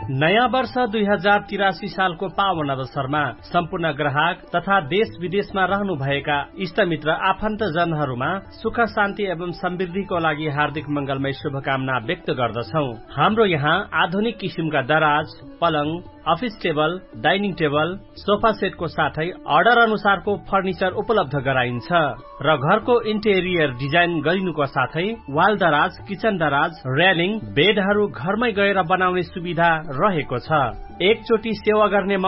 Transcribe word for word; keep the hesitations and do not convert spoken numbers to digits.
नयाँ वर्ष दुई हजार तिरासी सालको पावन अवसरमा सम्पूर्ण ग्राहक तथा देश विदेशमा रहनु भएका इष्टमित्र आफन्तजनहरूमा सुख शान्ति एवं समृद्धिको लागि हार्दिक मंगलमय शुभकामना व्यक्त गर्दछौ। हाम्रो यहाँ आधुनिक किसिमका दराज, पलंग, office table, dining table, sofa सेटको साथै अर्डर अनुसारको फर्निचर उपलब्ध गराइन्छ र घरको इन्टेरियर डिजाइन गरिनुको साथै वाल दराज, किचन दराज, रेलिङ, बेडहरू घरमै गएर बनाउने सुविधा रहेको छ। एकचोटि सेवा गर्ने